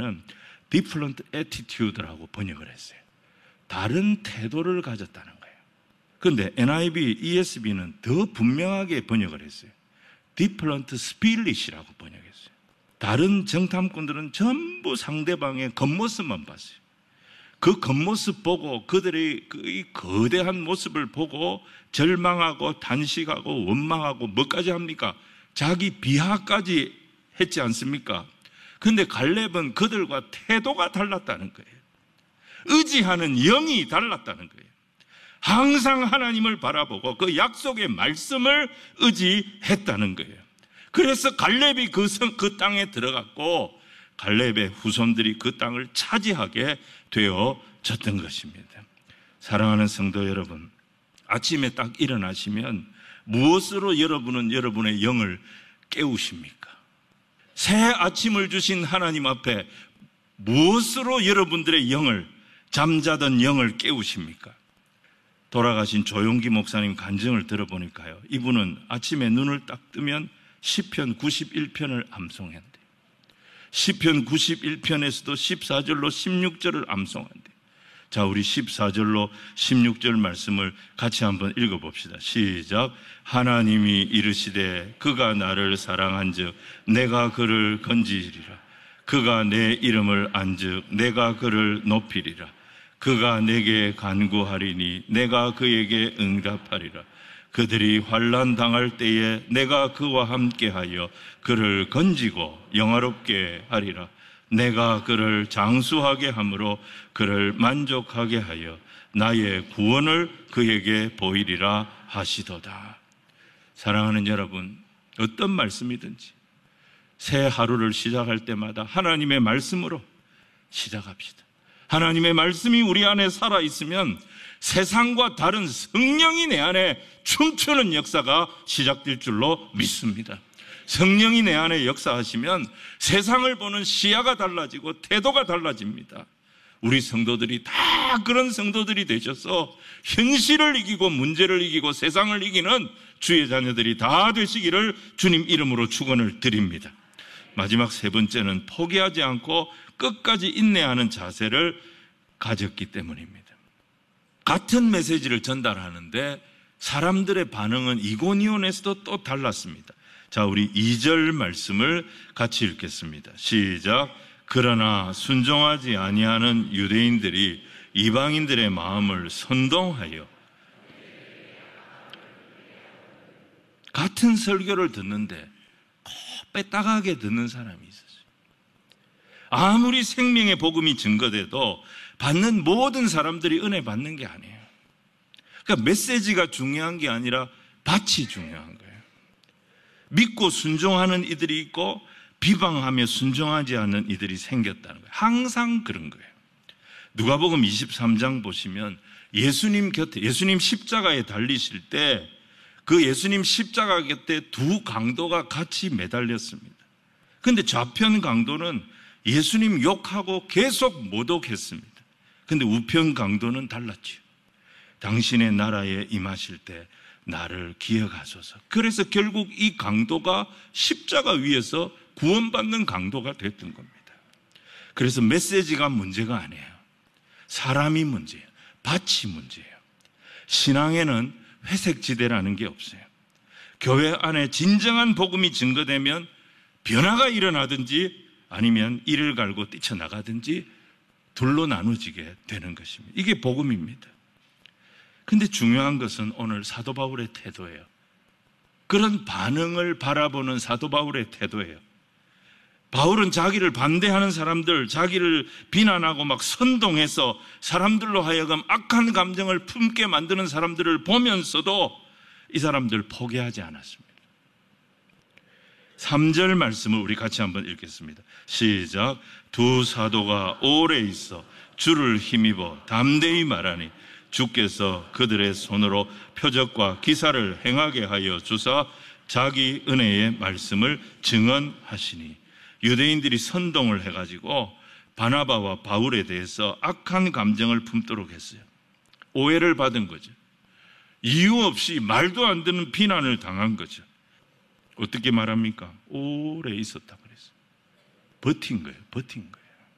번역에는 different attitude라고 번역을 했어요. 다른 태도를 가졌다는 거예요. 그런데 NIV, ESV는 더 분명하게 번역을 했어요. different spirit이라고 번역했어요. 다른 정탐꾼들은 전부 상대방의 겉모습만 봤어요. 그 겉모습 보고 그들의 그 거대한 모습을 보고 절망하고 단식하고 원망하고 뭐까지 합니까? 자기 비하까지 했지 않습니까? 그런데 갈렙은 그들과 태도가 달랐다는 거예요. 의지하는 영이 달랐다는 거예요. 항상 하나님을 바라보고 그 약속의 말씀을 의지했다는 거예요. 그래서 갈렙이 그 땅에 들어갔고 갈렙의 후손들이 그 땅을 차지하게 되어졌던 것입니다. 사랑하는 성도 여러분, 아침에 딱 일어나시면 무엇으로 여러분은 여러분의 영을 깨우십니까? 새 아침을 주신 하나님 앞에 무엇으로 여러분들의 영을, 잠자던 영을 깨우십니까? 돌아가신 조용기 목사님 간증을 들어보니까요, 이분은 아침에 눈을 딱 뜨면 시편 91편을 암송한대요. 시편 91편에서도 14절로 16절을 암송한대요. 자, 우리 14절로 16절 말씀을 같이 한번 읽어봅시다. 시작. 하나님이 이르시되 그가 나를 사랑한즉 내가 그를 건지리라. 그가 내 이름을 안즉 내가 그를 높이리라. 그가 내게 간구하리니 내가 그에게 응답하리라. 그들이 환난 당할 때에 내가 그와 함께하여 그를 건지고 영화롭게 하리라. 내가 그를 장수하게 함으로 그를 만족하게 하여 나의 구원을 그에게 보이리라 하시도다. 사랑하는 여러분, 어떤 말씀이든지 새 하루를 시작할 때마다 하나님의 말씀으로 시작합시다. 하나님의 말씀이 우리 안에 살아있으면 세상과 다른 성령이 내 안에 춤추는 역사가 시작될 줄로 믿습니다. 성령이 내 안에 역사하시면 세상을 보는 시야가 달라지고 태도가 달라집니다. 우리 성도들이 다 그런 성도들이 되셔서 현실을 이기고 문제를 이기고 세상을 이기는 주의 자녀들이 다 되시기를 주님 이름으로 축원을 드립니다. 마지막 세 번째는 포기하지 않고 끝까지 인내하는 자세를 가졌기 때문입니다. 같은 메시지를 전달하는데 사람들의 반응은 이고니온에서도 또 달랐습니다. 자, 우리 2절 말씀을 같이 읽겠습니다. 시작. 그러나 순종하지 아니하는 유대인들이 이방인들의 마음을 선동하여 같은 설교를 듣는데 빼딱하게 듣는 사람이 있었어요. 아무리 생명의 복음이 증거돼도 받는 모든 사람들이 은혜 받는 게 아니에요. 그러니까 메시지가 중요한 게 아니라 밭이 중요한 거예요. 믿고 순종하는 이들이 있고 비방하며 순종하지 않는 이들이 생겼다는 거예요. 항상 그런 거예요. 누가복음 23장 보시면 예수님 곁에, 예수님 십자가에 달리실 때 그 예수님 십자가 곁에 두 강도가 같이 매달렸습니다. 그런데 좌편 강도는 예수님 욕하고 계속 모독했습니다. 그런데 우편 강도는 달랐죠. 당신의 나라에 임하실 때 나를 기억하소서. 그래서 결국 이 강도가 십자가 위에서 구원받는 강도가 됐던 겁니다. 그래서 메시지가 문제가 아니에요. 사람이 문제예요. 밭이 문제예요. 신앙에는 회색지대라는 게 없어요. 교회 안에 진정한 복음이 증거되면 변화가 일어나든지 아니면 이를 갈고 뛰쳐나가든지 둘로 나누어지게 되는 것입니다. 이게 복음입니다. 근데 중요한 것은 오늘 사도 바울의 태도예요. 그런 반응을 바라보는 사도 바울의 태도예요. 바울은 자기를 반대하는 사람들, 자기를 비난하고 막 선동해서 사람들로 하여금 악한 감정을 품게 만드는 사람들을 보면서도 이 사람들 포기하지 않았습니다. 3절 말씀을 우리 같이 한번 읽겠습니다. 시작. 두 사도가 오래 있어 주를 힘입어 담대히 말하니 주께서 그들의 손으로 표적과 기사를 행하게 하여 주사 자기 은혜의 말씀을 증언하시니. 유대인들이 선동을 해가지고 바나바와 바울에 대해서 악한 감정을 품도록 했어요. 오해를 받은 거죠. 이유 없이 말도 안 되는 비난을 당한 거죠. 어떻게 말합니까? 오래 있었다 그랬어요. 버틴 거예요. 버틴 거예요.